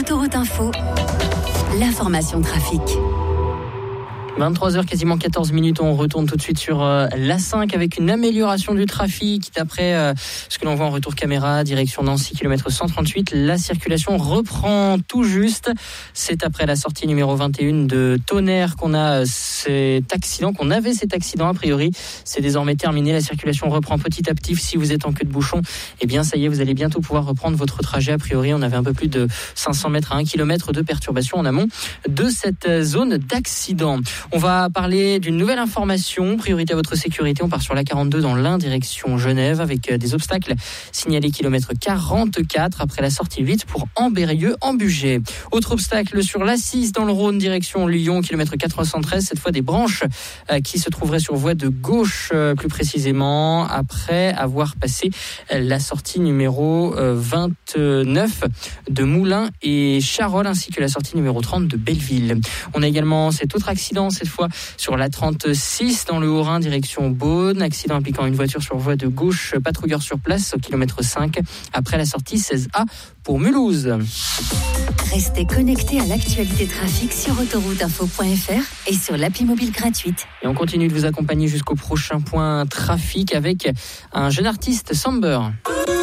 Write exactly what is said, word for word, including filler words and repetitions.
Autoroute Info, l'information trafic. vingt-trois heures, quasiment quatorze minutes, on retourne tout de suite sur euh, l'A cinq avec une amélioration du trafic. D'après euh, ce que l'on voit en retour caméra, direction Nancy, kilomètre cent trente-huit, la circulation reprend tout juste. C'est après la sortie numéro vingt et un de Tonnerre qu'on a cet accident, qu'on avait cet accident a priori. C'est désormais terminé, la circulation reprend petit à petit. Si vous êtes en queue de bouchon, eh bien ça y est, vous allez bientôt pouvoir reprendre votre trajet. A priori, on avait un peu plus de cinq cents mètres à un kilomètre de perturbation en amont de cette zone d'accident. On va parler d'une nouvelle information, priorité à votre sécurité. On part sur la quarante-deux dans l'Ain, direction Genève, avec des obstacles signalés kilomètre quarante-quatre après la sortie huit pour Ambérieux en Bugey. Autre obstacle sur l'A six dans le Rhône, direction Lyon, kilomètre quatre cent treize, cette fois des branches euh, qui se trouveraient sur voie de gauche, euh, plus précisément, après avoir passé euh, la sortie numéro euh, vingt-neuf de Moulins et Charolles, ainsi que la sortie numéro trente de Belleville. On a également cet autre accident, cette fois sur la trente-six dans le Haut-Rhin, direction Beaune. Accident impliquant une voiture sur voie de gauche, patrouilleur sur place au kilomètre cinq après la sortie seize A pour Mulhouse. Restez connectés à l'actualité trafic sur autoroute info point f r et sur l'appli mobile gratuite. Et on continue de vous accompagner jusqu'au prochain point trafic avec un jeune artiste, Samber.